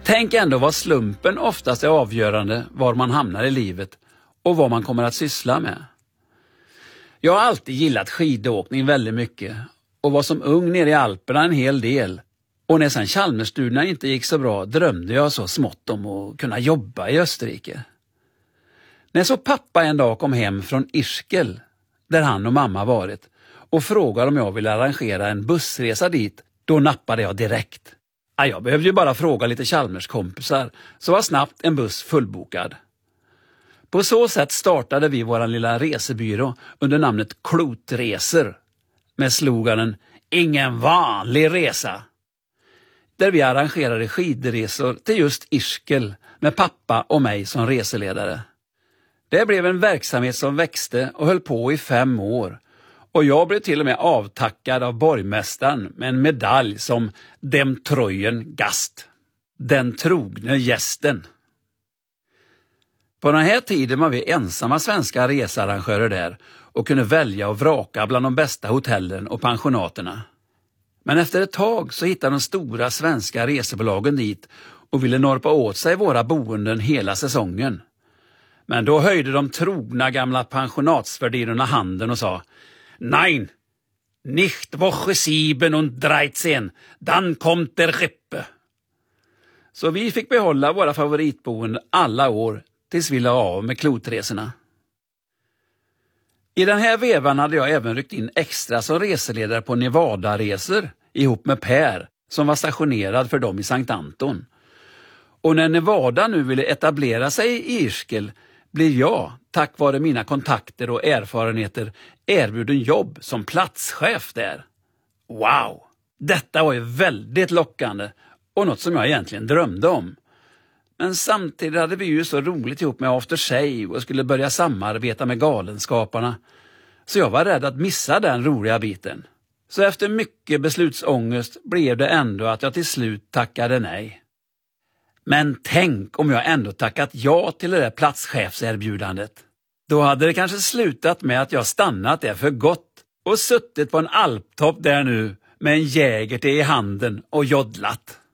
Tänk ändå vad slumpen oftast är avgörande var man hamnar i livet och vad man kommer att syssla med. Jag har alltid gillat skidåkning väldigt mycket och var som ung nere i Alperna en hel del. Och när sen Chalmersstudierna inte gick så bra drömde jag så smått om att kunna jobba i Österrike. När så pappa en dag kom hem från Ischgl, där han och mamma varit, och frågade om jag ville arrangera en bussresa dit, då nappade jag direkt. Jag behövde ju bara fråga lite Chalmerskompisar, så var snabbt en buss fullbokad. På så sätt startade vi vår lilla resebyrå under namnet Klotresor med sloganen "Ingen vanlig resa", där vi arrangerade skidresor till just Ischgl med pappa och mig som reseledare. Det blev en verksamhet som växte och höll på i 5 år. Och jag blev till och med avtackad av borgmästaren med en medalj som Dem treuen Gast, den trogne gästen. På den här tiden var vi ensamma svenska researrangörer där och kunde välja och vraka bland de bästa hotellen och pensionaterna. Men efter ett tag så hittade de stora svenska resebolagen dit och ville norpa åt sig våra boenden hela säsongen. Men då höjde de trogna gamla pensionatsvärdinnorna handen och sa: "Nein, nicht Woche 7 und 13, dann kommt der Rippe." Så vi fick behålla våra favoritboenden alla år tills vi la av med klotresorna. I den här vevan hade jag även ryckt in extra som reseledare på Nevada-resor ihop med Per, som var stationerad för dem i Sankt Anton. Och när Nevada nu ville etablera sig i Ischgl blir jag, tack vare mina kontakter och erfarenheter, erbjuden jobb som platschef där. Wow! Detta var ju väldigt lockande och något som jag egentligen drömde om. Men samtidigt hade vi ju så roligt ihop med After Shave och skulle börja samarbeta med Galenskaparna. Så jag var rädd att missa den roliga biten. Så efter mycket beslutsångest blev det ändå att jag till slut tackade nej. Men tänk om jag ändå tackat ja till det där platschefserbjudandet. Då hade det kanske slutat med att jag stannat där för gott och suttit på en alptopp där nu med en jägerte i handen och joddlat.